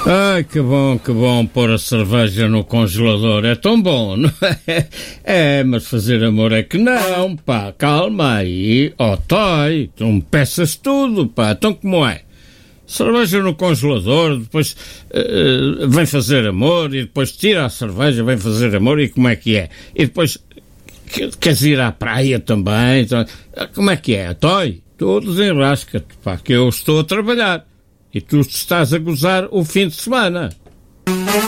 Ai, que bom pôr a cerveja no congelador. É tão bom, não é? É, mas fazer amor é que não, pá. Calma aí. Oh, Toy, tu me peças tudo, pá. Então como é? Cerveja no congelador, depois vem fazer amor e depois tira a cerveja, vem fazer amor e como é que é? E depois queres ir à praia também? Então, como é que é? Toy, tu desenrasca-te, pá, que eu estou a trabalhar. E tu estás a gozar o fim de semana.